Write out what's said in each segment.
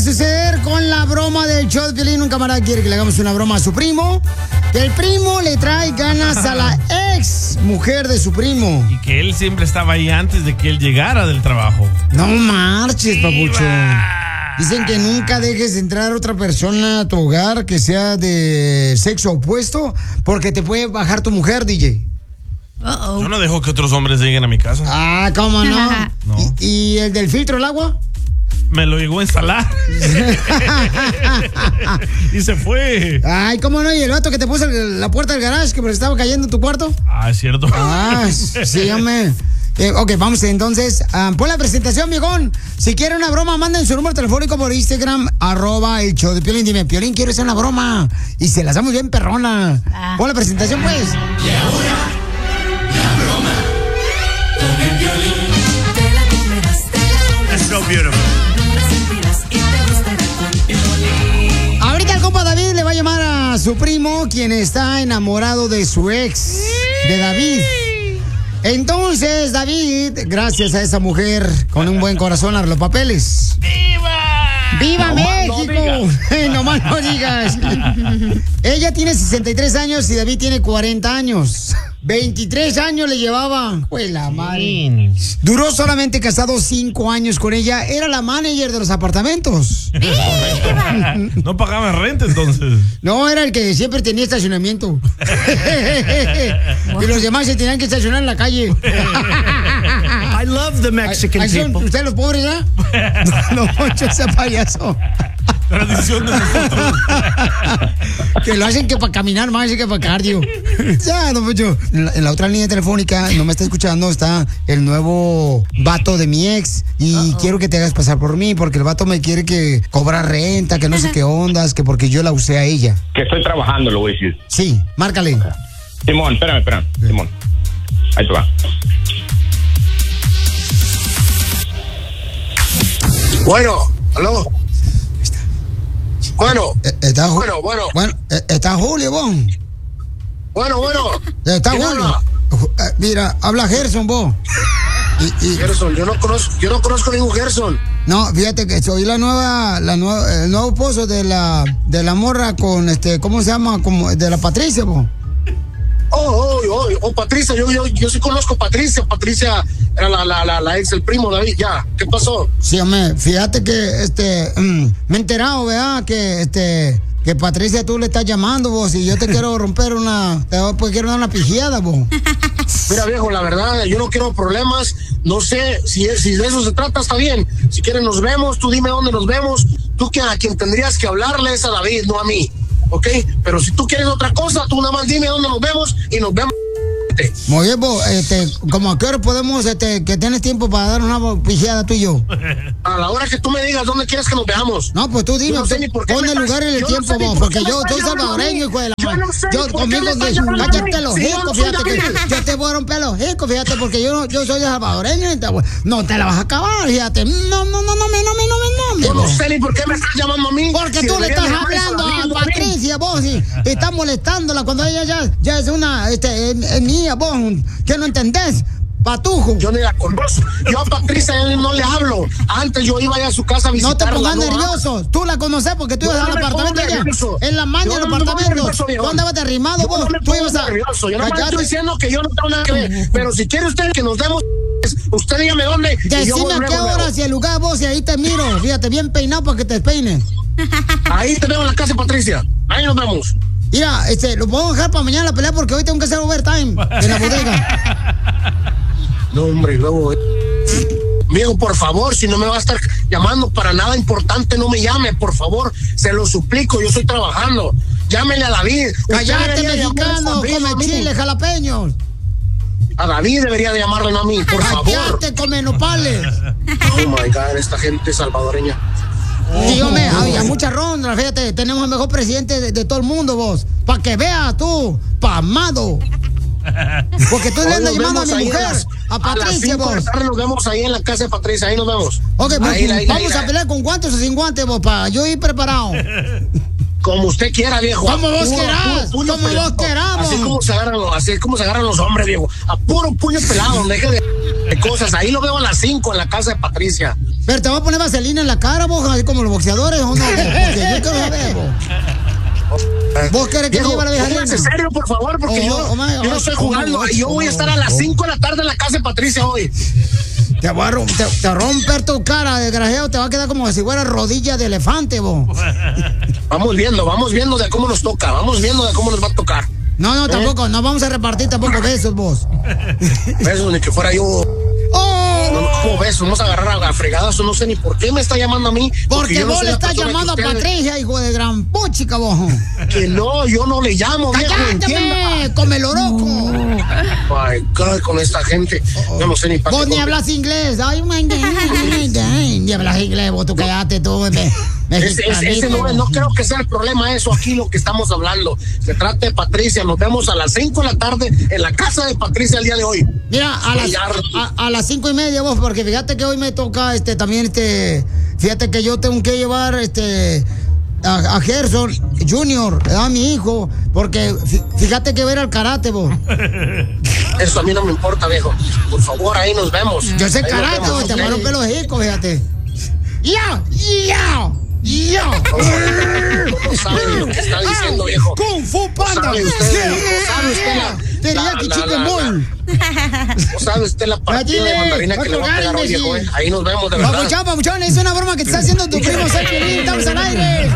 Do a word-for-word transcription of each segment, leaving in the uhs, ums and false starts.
suceder con la broma del show de Piolín? Un camarada quiere que le hagamos una broma a su primo. Que el primo le trae ganas a la ex mujer de su primo. Y que él siempre estaba ahí antes de que él llegara del trabajo. No marches, papucho. ¡Viva! Dicen que nunca dejes entrar otra persona a tu hogar que sea de sexo opuesto porque te puede bajar tu mujer, D J. Uh-oh. Yo no dejo que otros hombres lleguen a mi casa. Ah, ¿cómo no? No. ¿Y, y el del filtro del agua? Me lo llegó a instalar. Y se fue. Ay, ¿cómo no? ¿Y el vato que te puso la puerta del garage que me estaba cayendo en tu cuarto? Ah, es cierto. Ah, sí, hombre. Eh, ok, vamos entonces. Uh, pon la presentación, viejón. Si quiere una broma, manden su número telefónico por Instagram, arroba el show de Piolín. Dime, Piolín, quiero hacer una broma. Y se la hacemos bien perrona. Ah. Pon la presentación, pues. Y ahora, la broma con el Piolín. Te la comerás, te la comerás. Es so beautiful. Ahorita el compa David le va a llamar a su primo, quien está enamorado de su ex, de David. Entonces, David, gracias a esa mujer con un buen corazón, a los papeles. ¡Viva! ¡Viva No México! No más no digas. Ella tiene sesenta y tres años y David tiene cuarenta años. veintitrés años le llevaba. Pues la madre. Duró solamente casado cinco años con ella. Era la manager de los apartamentos. No pagaba renta entonces. No, era el que siempre tenía estacionamiento. Y los demás se tenían que estacionar en la calle. I love the Mexican ¿Ahí son people. ustedes los pobres, ya? No, Poncho, ese payaso. Tradición de nosotros. Que lo hacen que para caminar más y que para cardio. Ya, don Poncho. En la, en la otra línea telefónica, no me está escuchando, está el nuevo vato de mi ex. Y Uh-oh. quiero que te hagas pasar por mí, porque el vato me quiere que cobra renta, que no sé qué ondas, que porque yo la usé a ella. Que estoy trabajando, lo voy a decir. Sí, márcale. Okay. Simón, espérame, espérame. Sí. Simón. Ahí te va. Bueno, aló. Bueno, está Ju- bueno, bueno. Bueno, está Julio, vos. Bueno, bueno. Está Julio. Uh, mira, habla Gerson, vos. Y, y... Gerson, yo no conozco, yo no conozco ningún Gerson. No, fíjate que soy la nueva, la nueva, el nuevo esposo de la, de la morra con este, ¿cómo se llama? Como de la Patricia, vos. Oh, oh, oh, oh, Patricia, yo, yo, yo sí conozco a Patricia. Patricia era la, la, la, la ex del primo David, ya. ¿Qué pasó? Sí, hombre, fíjate que este mm, me he enterado, ¿verdad? Que este que Patricia tú le estás llamando vos y yo te quiero romper una, te pues quiero dar una pijiada, vos. Mira, viejo, la verdad, yo no quiero problemas. No sé si, es, si de eso se trata, está bien. Si quieres nos vemos, tú dime dónde nos vemos. Tú que a quien tendrías que hablarle es a David, no a mí. ¿Ok? Pero si tú quieres otra cosa, tú nada más dime dónde nos vemos y nos vemos. Muy bien, vos, este, como a qué hora podemos, este, que tienes tiempo para dar una pijeada tú y yo. A la hora que tú me digas dónde quieres que nos veamos. No, pues tú dime, no sé pon el lugar y el tiempo, vos, no porque yo soy salvadoreño, hijo de la madre. No sé yo conmigo, cállate los hijos, fíjate que yo te voy a romper los hijos, fíjate, porque yo, yo soy salvadoreño, no te la vas a acabar, fíjate. No, no, no, no, me, no, me, no, me, no, yo no sé ni por qué me estás llamando a mí. Porque si tú le estás hablando a Patricia, vos, y estás molestándola cuando ella ya, ya es una, este, es mía, vos, ¿qué no entendés? Patujo. Yo ni la conozco. Yo a Patricia no le hablo. Antes yo iba allá a su casa a visitarla. No te pongas no, nervioso. Tú la conoces porque tú ibas no al apartamento allá. En la maña del no apartamento. ¿Dónde andabas de arrimado vos? No tú ibas a... nervioso. Yo no me estoy diciendo que yo no tengo nada que ver. Pero si quiere usted que nos demos, usted dígame dónde. Decime a qué hora, si el lugar vos y ahí te miro. Fíjate, bien peinado para que te despeines. Ahí te veo en la casa de Patricia. Ahí nos vemos. Mira, este, lo podemos dejar para mañana la pelea porque hoy tengo que hacer overtime en la bodega. No, hombre, luego. Viejo, por favor, si no me va a estar llamando para nada importante, no me llame, por favor. Se lo suplico, yo estoy trabajando. Llámele a David. Cállate, mexicano, come chile, jalapeños. A David debería de llamarle, no a mí, por favor. Cállate, come nopales. Oh my God, esta gente salvadoreña. Dígame, había mucha ronda, fíjate, tenemos el mejor presidente de, de todo el mundo, vos. Para que veas tú, pamado. Porque tú le andas llamando a mi mujer, las, a Patricia, a las vos. Tarde nos vemos ahí en la casa de Patricia, ahí nos vemos. Ok, pues ahí, ahí, vamos ahí, a pelear con guantes o sin guantes, vos, para yo ir preparado. Como usted quiera, viejo. Como vos querás, como vos queramos. Así como se agarran, así es como se agarran los hombres, viejo. A puro puño pelado, deje de, de cosas. Ahí lo veo a las cinco en la casa de Patricia. Pero te va a poner vaselina en la cara, vos, así como los boxeadores, ¿o no? Porque yo quiero saber, vos. ¿Vos querés que Viejo, lleve la vieja póngase Elena? serio, por favor, porque Oh, yo, oh, my, yo no oh, estoy oh, jugando. oh, Yo voy a estar a las oh. cinco de la tarde en la casa de Patricia hoy. Te va a rom- te, te romper tu cara, desgraciado. Te va a quedar como si fuera rodilla de elefante, vos. Vamos viendo, vamos viendo de cómo nos toca. Vamos viendo de cómo nos va a tocar. No, no, tampoco. No vamos a repartir tampoco besos, vos. Besos, ni que fuera yo. ¡Oh! No, no, como besos, vamos a agarrar a fregadas. No sé ni por qué me está llamando a mí. Porque yo no vos soy le la estás persona llamando a que usted- Patricia, hijo de gran puchica, vos. Que no, yo no le llamo, viejo, entienda. ¡Cállate! ¡Come el oroco! My God, con esta gente. Yo no sé ni para Vos qué. ni hablas inglés. Ay, my God, my God. Ni hablas inglés, vos tú cállate, tú. Me, Ese, ese, ese no, es- no creo que sea el problema eso aquí lo que estamos hablando. Se trata de Patricia. Nos vemos a las cinco de la tarde en la casa de Patricia el día de hoy. Mira, a las, a, a las cinco y media, vos, porque fíjate que hoy me toca este también este. Fíjate que yo tengo que llevar este. A, a Gerson Junior, a mi hijo, porque fí- fíjate que ver al karate, vos. Eso a mí no me importa, viejo. Por favor, ahí nos vemos. Yo sé Ahí nos karate, vemos, vos, te ¿ok? voy a romper los hijos, fíjate. ¡Ya! ¡Ya! ¡Ya! No sabe ni lo que está diciendo, viejo. ¡Kung Fu No Panda! sabe usted, no sabe usted la... Teriyaki la- Chicken la- Ball. No sabe usted la partida de mandarina que le va a pegar hoy, viejo, eh. Ahí nos vemos, de verdad. Papuchón, papuchón, es una broma que te está haciendo tu primo Sergio. Estamos al aire.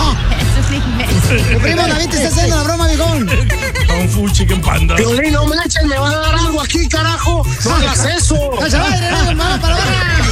Tu primo David te está haciendo la broma, viejón. Kung Fu Chicken Panda. Piolín, no me echen, me van a dar algo aquí, carajo. No hagas eso. Estamos al aire, no, vamos para abajo.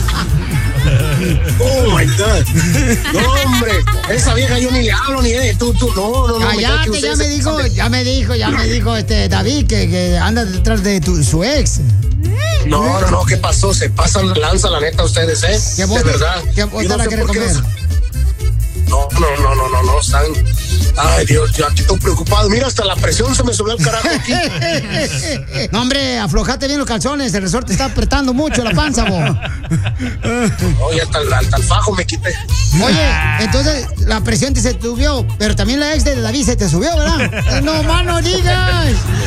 Oh my God. No, hombre. Esa vieja yo ni le hablo ni de tú, tú. No, no, no. me cae que Cállate, ya ustedes me se dijo, pasan de- ya me dijo, ya me dijo este David que, que anda detrás de tu, su ex. No, no, no. ¿Qué pasó? Se pasan la lanza, la neta, ustedes, ¿eh? Que vos De te- verdad. que vos Yo te la sé querés por qué comer. No, no, no, no, no, no, están. Ay, Dios, yo aquí estoy preocupado. Mira, hasta la presión se me subió al carajo aquí. No, hombre, aflojate bien los calzones. El resorte está apretando mucho la panza, vos. Oye, hasta el, hasta el fajo me quité. Oye, entonces la presión te se subió, pero también la ex de David se te subió, ¿verdad? No más no digas.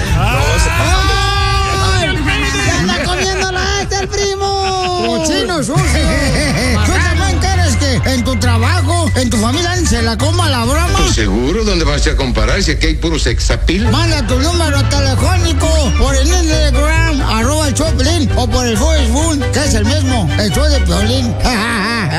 ¡Ay! ¡Se anda comiendo la ex del primo! ¡Cochino sucio! ¿Tú también quieres que en tu trabajo, en tu familia, alguien se la coma la broma? Pues seguro, ¿dónde vas a comparar si aquí hay puro sexapil? Manda tu número telefónico por el Instagram, arroba el Choplin, o por el Facebook, que es el mismo, el show de Piolín.